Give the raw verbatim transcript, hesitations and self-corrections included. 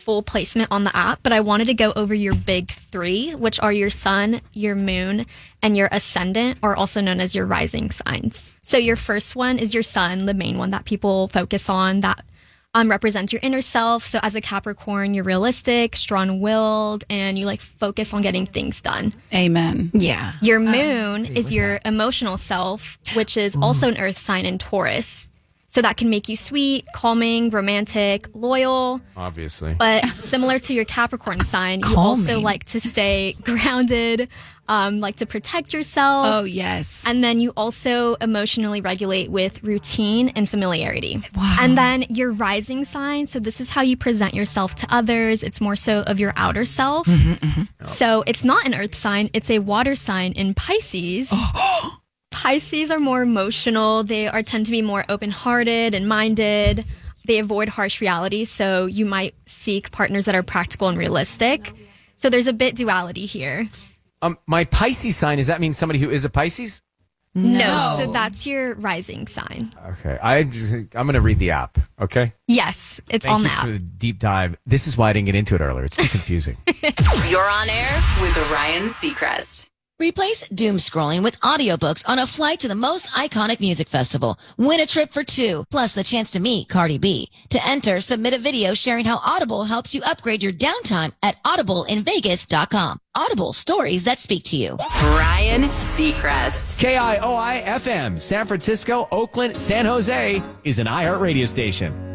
full placement on the app, but I wanted to go over your big three, which are your sun, your moon, and your ascendant, or also known as your rising signs. So your first one is your sun, the main one that people focus on, that um, represents your inner self. So as a Capricorn, you're realistic, strong-willed, and you like focus on getting things done. Amen. Yeah. Your moon is your that. emotional self, which is Ooh. also an earth sign in Taurus. So that can make you sweet, calming, romantic, loyal. Obviously. But similar to your Capricorn sign, you Calming. also like to stay grounded, um, like to protect yourself. Oh, yes. And then you also emotionally regulate with routine and familiarity. Wow. And then your rising sign, so this is how you present yourself to others. It's more so of your outer self. Mm-hmm, mm-hmm. So it's not an earth sign, it's a water sign in Pisces. Pisces are more emotional. They are tend to be more open-hearted and minded. They avoid harsh realities, so you might seek partners that are practical and realistic. So there's a bit duality here. Um, my Pisces sign, does that mean somebody who is a Pisces? No. No. So that's your rising sign. Okay. I just, I'm going to read the app, okay? Yes, it's Thank on you the app. for the deep dive. This is why I didn't get into it earlier. It's too confusing. You're on air with Ryan Seacrest. Replace doom scrolling with audiobooks on a flight to the most iconic music festival. Win a trip for two, plus the chance to meet Cardi B. To enter, submit a video sharing how Audible helps you upgrade your downtime at audible in vegas dot com. Audible, stories that speak to you. Ryan Seacrest. K I O I F M, San Francisco, Oakland, San Jose is an iHeart radio station.